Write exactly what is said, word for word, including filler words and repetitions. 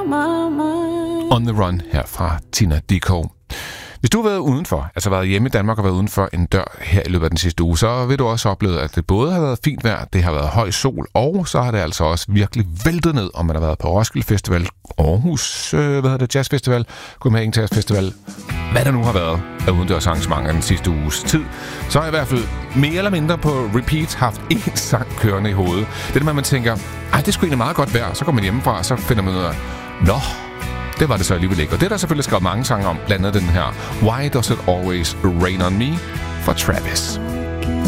on my mind. On the Run her fra Tina Dickow. Hvis du har været udenfor, altså været hjemme i Danmark og været udenfor en dør her i løbet af den sidste uge, så vil du også opleve, at det både har været fint vejr, det har været høj sol, og så har det altså også virkelig væltet ned, om man har været på Roskilde Festival, Aarhus, øh, hvad hedder det, Jazz Festival, Copenhagen Jazz Festival, hvad der nu har været af udendørs arrangementer den sidste uges tid. Så har jeg i hvert fald mere eller mindre på repeat haft én sang kørende i hovedet. Det er det, man tænker, ej, det er sgu egentlig meget godt vejr, så går man hjemmefra, og så finder man ud af, nå, det var det så alligevel ikke. Og det er der selvfølgelig skrevet mange sange om, blandt andet den her Why Does It Always Rain On Me fra Travis.